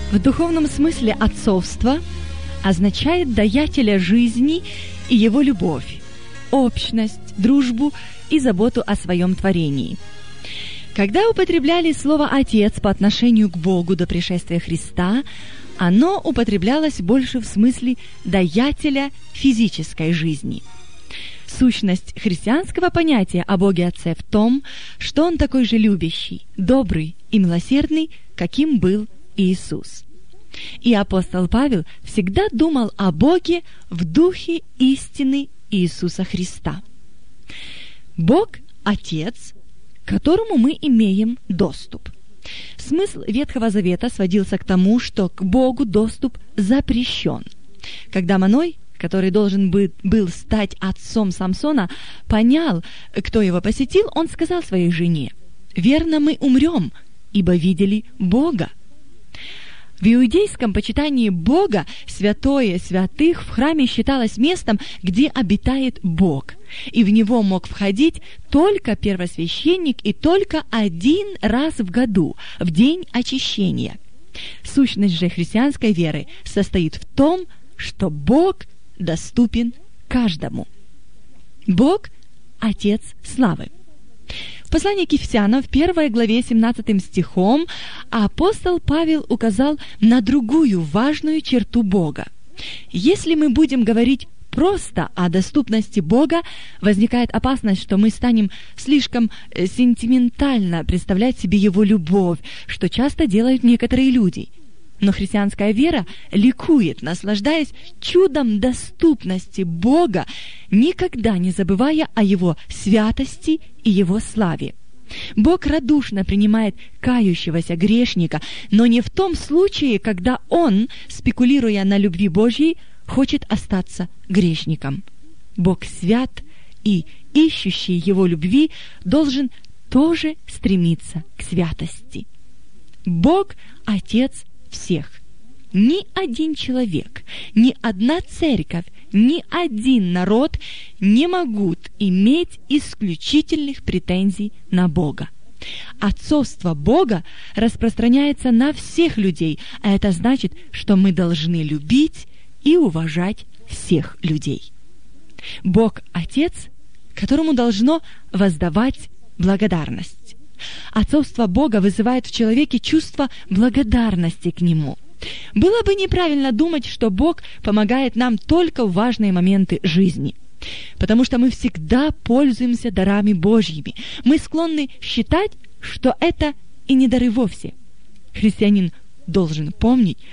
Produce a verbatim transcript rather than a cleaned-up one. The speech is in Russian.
В духовном смысле отцовство означает даятеля жизни и его любовь, общность, дружбу и заботу о своем творении. Когда употребляли слово «отец» по отношению к Богу до пришествия Христа, оно употреблялось больше в смысле даятеля физической жизни. Сущность христианского понятия о Боге Отце в том, что Он такой же любящий, добрый и милосердный, каким был Иисус. И апостол Павел всегда думал о Боге в духе истины Иисуса Христа. Бог – Отец, к которому мы имеем доступ. Смысл Ветхого Завета сводился к тому, что к Богу доступ запрещен. Когда Маной, который должен был стать отцом Самсона, понял, кто его посетил, он сказал своей жене: «Верно, мы умрем, ибо видели Бога». В иудейском почитании Бога святое святых в храме считалось местом, где обитает Бог, и в него мог входить только первосвященник и только один раз в году, в день очищения. Сущность же христианской веры состоит в том, что Бог доступен каждому. Бог – Отец славы. В послании к Ефесянам, в первой главе семнадцатым стихом, апостол Павел указал на другую важную черту Бога. Если мы будем говорить просто о доступности Бога, возникает опасность, что мы станем слишком сентиментально представлять себе Его любовь, что часто делают некоторые люди. Но христианская вера ликует, наслаждаясь чудом доступности Бога, никогда не забывая о Его святости и Его славе. Бог радушно принимает кающегося грешника, но не в том случае, когда он, спекулируя на любви Божьей, хочет остаться грешником. Бог свят, и ищущий Его любви должен тоже стремиться к святости. Бог – Отец всех. Ни один человек, ни одна церковь, ни один народ не могут иметь исключительных претензий на Бога. Отцовство Бога распространяется на всех людей, а это значит, что мы должны любить и уважать всех людей. Бог – Отец, которому должно воздавать благодарность. Отцовство Бога вызывает в человеке чувство благодарности к Нему. Было бы неправильно думать, что Бог помогает нам только в важные моменты жизни, потому что мы всегда пользуемся дарами Божьими. Мы склонны считать, что это и не дары вовсе. Христианин должен помнить,